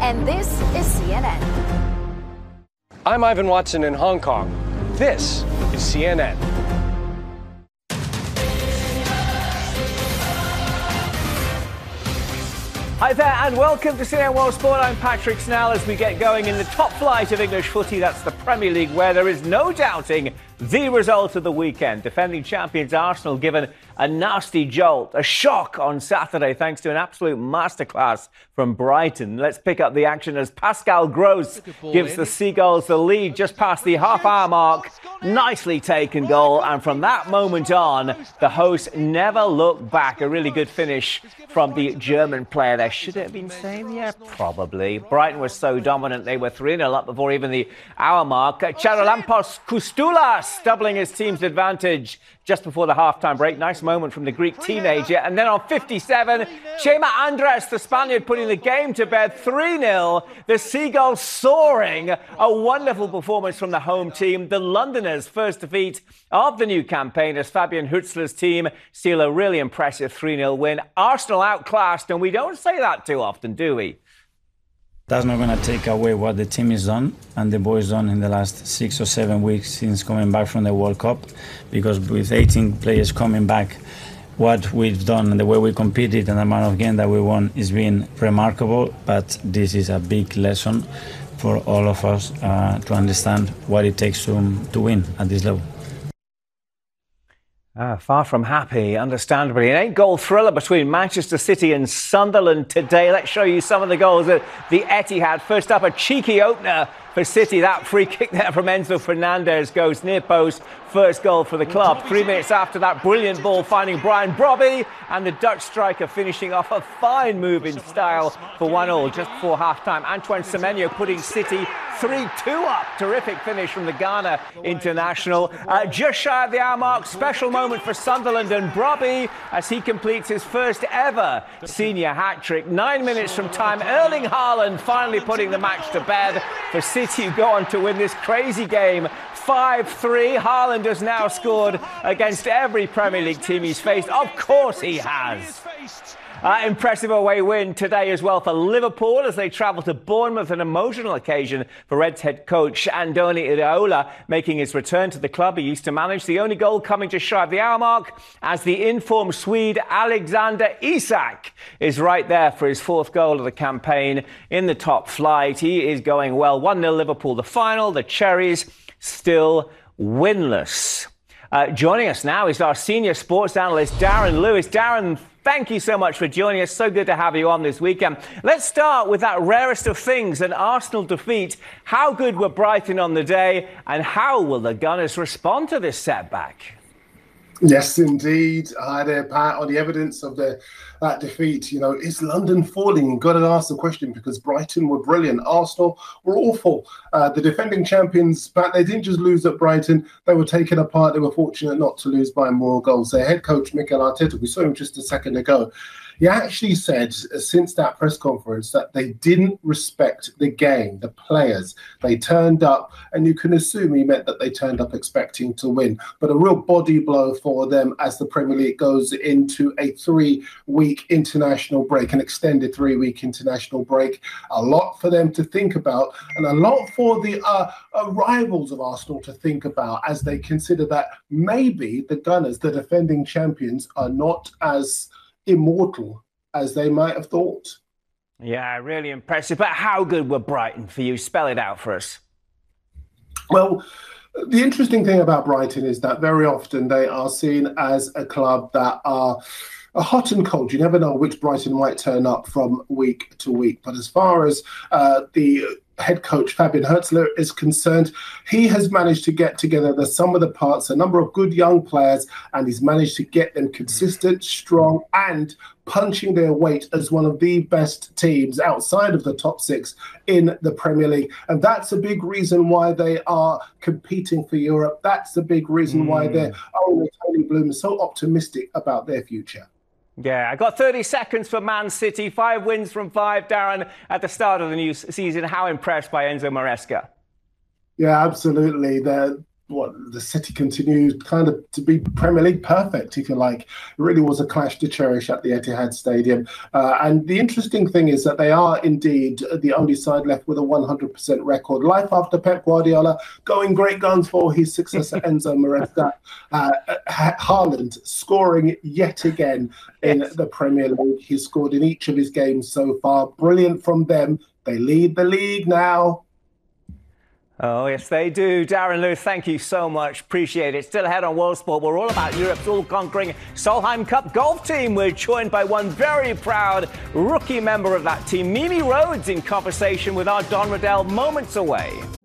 And this is CNN. I'm Ivan Watson in Hong Kong. This is CNN. Hi there and welcome to CNN World Sport. I'm Patrick Snell as we get going in the top flight of English footy. That's the Premier League, where there is no doubting the result of the weekend. Defending champions Arsenal given a nasty jolt, a shock on Saturday thanks to an absolute masterclass from Brighton. Let's pick up the action as Pascal Gross gives the Seagulls the lead just past the half-hour mark. Nicely taken goal, and from that moment on, the hosts never looked back. A really good finish from the German player there. Should it have been same? Yeah, probably. Brighton was so dominant, they were 3-0 up before even the hour mark. Charalampos Koustoulas doubling his team's advantage just before the half-time break. Nice moment from the Greek teenager. And then on 57, Chema Andres, the Spaniard, putting the game to bed. 3-0. The Seagulls soaring. A wonderful performance from the home team. The Londoners' first defeat of the new campaign as Fabian Hutzler's team steal a really impressive 3-0 win. Arsenal outclassed, and we don't say that too often, do we? That's not going to take away what the team has done and the boys done in the last 6 or 7 weeks since coming back from the World Cup, because with 18 players coming back, what we've done and the way we competed and the amount of games that we won is been remarkable. But this is a big lesson for all of us to understand what it takes to win at this level. Far from happy, understandably. An 8-goal thriller between Manchester City and Sunderland today. Let's show you some of the goals that the Etihad. First up, a cheeky opener for City. That free kick there from Enzo Fernandez goes near post. First goal for the club. 3 minutes after that, brilliant ball finding Brian Brobby, and the Dutch striker finishing off a fine move in style for 1-1 just before half-time. Antoine Semenyo putting City 3-2 up. Terrific finish from the Ghana international. Just shy of the hour mark, special moment for Sunderland and Brobby as he completes his first ever senior hat-trick. 9 minutes from time, Erling Haaland finally putting the match to bed for City, who go on to win this crazy game 5-3. Haaland has now scored against every Premier League team he's faced. Of course he has. Impressive away win today as well for Liverpool as they travel to Bournemouth. An emotional occasion for Reds head coach Andoni Iraola making his return to the club he used to manage. The only goal coming just shy of the hour mark as the informed Swede Alexander Isak is right there for his fourth goal of the campaign in the top flight. He is going well. 1-0 Liverpool the final. The Cherries still winless. Joining us now is our senior sports analyst, Darren Lewis. Darren, thank you so much for joining us. So good to have you on this weekend. Let's start with that rarest of things, an Arsenal defeat. How good were Brighton on the day, and how will the Gunners respond to this setback? Yes, indeed. Hi there, Pat. On the evidence of that defeat, is London falling? You've got to ask the question because Brighton were brilliant. Arsenal were awful. The defending champions, Pat, they didn't just lose at Brighton. They were taken apart. They were fortunate not to lose by more goals. Their head coach, Mikel Arteta, we saw him just a second ago. He actually said since that press conference that they didn't respect the game, the players. They turned up, and you can assume he meant that they turned up expecting to win. But a real body blow for them as the Premier League goes into a 3-week international break, an extended 3-week international break. A lot for them to think about, and a lot for the rivals of Arsenal to think about as they consider that maybe the Gunners, the defending champions, are not as immortal as they might have thought. Yeah, really impressive. But how good were Brighton for you? Spell it out for us. Well, the interesting thing about Brighton is that very often they are seen as a club that are hot and cold. You never know which Brighton might turn up from week to week. But as far as the head coach Fabian Hutzler is concerned, he has managed to get together the sum of the parts, a number of good young players, and he's managed to get them consistent, strong, and punching their weight as one of the best teams outside of the top 6 in the Premier League. And that's a big reason why they are competing for Europe. That's the big reason why their owner, Tony Bloom, is so optimistic about their future. Yeah, I got 30 seconds for Man City. 5 wins from 5, Darren, at the start of the new season. How impressed by Enzo Maresca? Yeah, absolutely. the City continued kind of to be Premier League perfect, if you like. It really was a clash to cherish at the Etihad Stadium. And the interesting thing is that they are indeed the only side left with a 100% record. Life after Pep Guardiola, going great guns for his successor Enzo Maresca. Haaland scoring yet again in the Premier League. He's scored in each of his games so far. Brilliant from them. They lead the league now. Oh, yes, they do. Darren Lewis, thank you so much. Appreciate it. Still ahead on World Sport. We're all about Europe's all-conquering Solheim Cup golf team. We're joined by one very proud rookie member of that team, Mimi Rhodes, in conversation with our Don Riddell moments away.